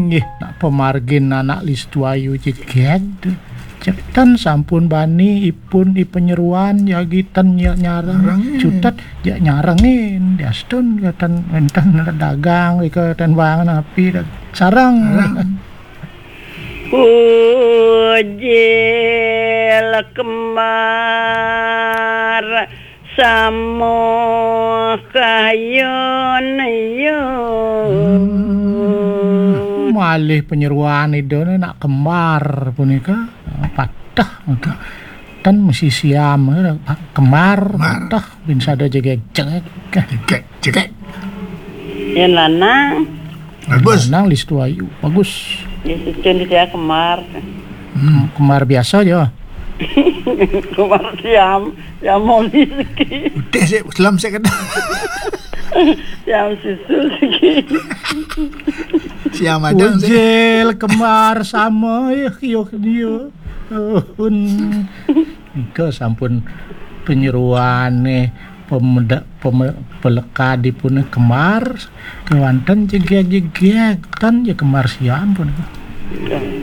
nggih nak pemargin anak Listuayu jeget cetan sampun bani ipun penyeruan ya gitan nyarang cutat ya nyarangin diastun katan enten dagang ikatan bangan api sarang Ujil kemar samo kayon malih penyeruan itu nak kembar punika patah tan mesti siam kembar patah bin sada jegek yang lanang bagus lanang Listuayu bagus Yesus dia kemar kembar biasa aja kemar siam yang mau lagi udah sih selam saya kata siam susu lagi siam ada ujil kembar sama yo Ika sampun penyeruan peleka di pun kemar kewanten jegek kan ya kemar siam pun